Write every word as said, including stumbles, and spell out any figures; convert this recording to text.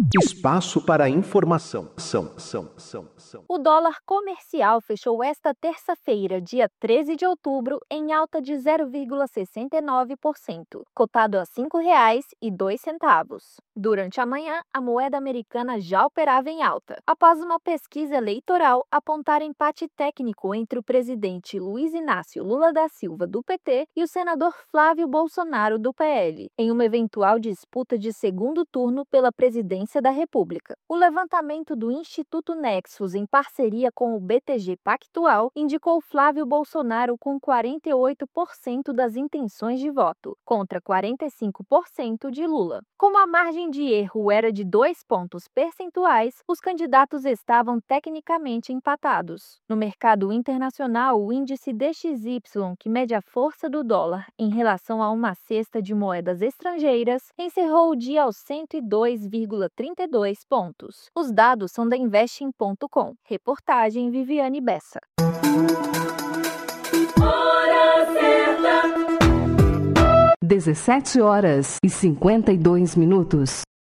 Espaço para informação. São, são, são, são. O dólar comercial fechou esta terça-feira, dia treze de outubro, em alta de zero vírgula sessenta e nove por cento, cotado a cinco reais e dois centavos. Durante a manhã, a moeda americana já operava em alta, após uma pesquisa eleitoral apontar empate técnico entre o presidente Luiz Inácio Lula da Silva, do P T, e o senador Flávio Bolsonaro, do P L, em uma eventual disputa de segundo turno pela presidência da República. O levantamento do Instituto Nexus, em parceria com o B T G Pactual, indicou Flávio Bolsonaro com quarenta e oito por cento das intenções de voto, contra quarenta e cinco por cento de Lula. Como a margem de erro era de dois pontos percentuais, os candidatos estavam tecnicamente empatados. No mercado internacional, o índice D X Y, que mede a força do dólar em relação a uma cesta de moedas estrangeiras, encerrou o dia aos cento e dois vírgula trinta e dois pontos. Os dados são da investing ponto com. Reportagem Viviane Bessa. Hora certa. dezessete horas e cinquenta e dois minutos.